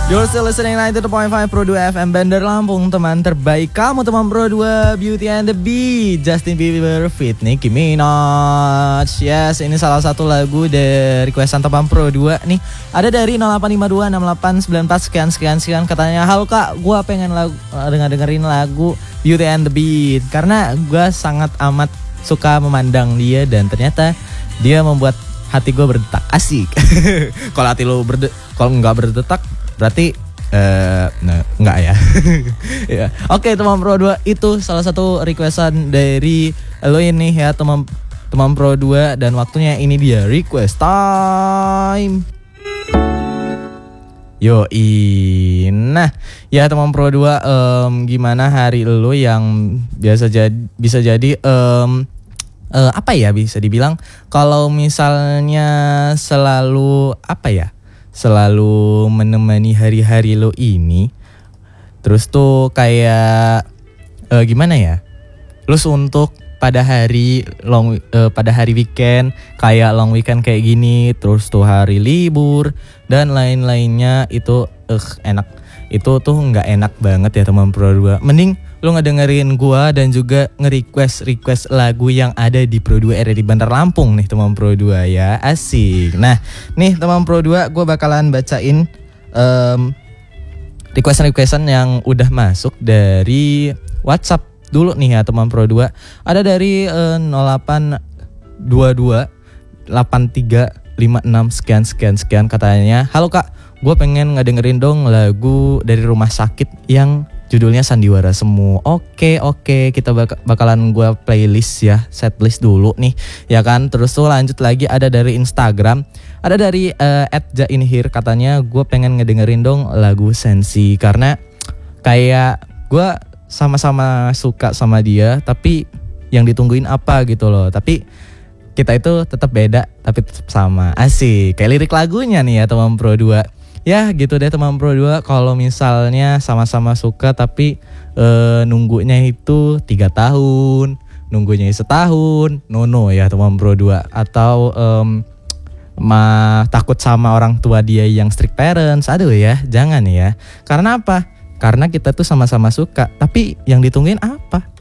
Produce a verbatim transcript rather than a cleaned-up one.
You're still listening ninety two point five Pro dua F M Bandar Lampung, teman terbaik kamu, teman Pro dua Beauty and the Beat. Justin Bieber feat Nicki Minaj. Yes, ini salah satu lagu dari requestan teman Pro dua nih. Ada dari nol delapan lima dua enam delapan sembilan empat sekian sekian sekian, katanya, "Halo Kak, gua pengen lagu denger-dengerin lagu Beauty and the Beat karena gua sangat amat suka memandang dia dan ternyata dia membuat hati gue berdetak." Asik. Kalau hati lo berde kalau nggak berdetak berarti uh, nah, enggak ya. Ya. Oke, teman Pro dua, itu salah satu requestan dari lo ini ya, teman teman Pro dua, dan waktunya ini dia request time. Yoi. Nah, ya teman Pro dua, um, gimana hari lo yang biasa jadi bisa jadi um, uh, apa ya bisa dibilang kalau misalnya selalu apa ya? selalu menemani hari-hari lo ini, terus tuh kayak uh, gimana ya, lo suntuk pada hari long uh, pada hari weekend, kayak long weekend kayak gini, terus tuh hari libur dan lain-lainnya, itu uh, enak, itu tuh nggak enak banget ya teman Pro dua. Mending lo ngedengerin gua dan juga nge-request request lagu yang ada di Pro dua R R I Bandar Lampung nih teman Pro dua ya. Asik. Nah, nih teman Pro dua, gua bakalan bacain um, request-requestan yang udah masuk dari WhatsApp dulu nih ya teman Pro dua. Ada dari uh, nol delapan dua dua delapan tiga lima enam sekian sekian sekian, katanya, "Halo Kak, gue pengen ngedengerin dong lagu dari Rumah Sakit yang judulnya Sandiwara Semu." Oke oke, kita bak- bakalan gue playlist ya, setlist dulu nih ya kan. Terus tuh lanjut lagi, ada dari Instagram, ada dari uh, at jainhir, katanya, "Gue pengen ngedengerin dong lagu Sensi karena kayak gue sama-sama suka sama dia, tapi yang ditungguin apa gitu loh, tapi kita itu tetap beda tapi tetap sama." Asik, kayak lirik lagunya nih ya teman Pro dua. Ya gitu deh teman Pro dua, kalau misalnya sama-sama suka tapi e, nunggunya itu tiga tahun, nunggunya setahun, no no ya teman Pro dua. Atau um, mah takut sama orang tua dia yang strict parents, aduh ya, jangan ya. Karena apa? Karena kita tuh sama-sama suka, tapi yang ditungguin apa?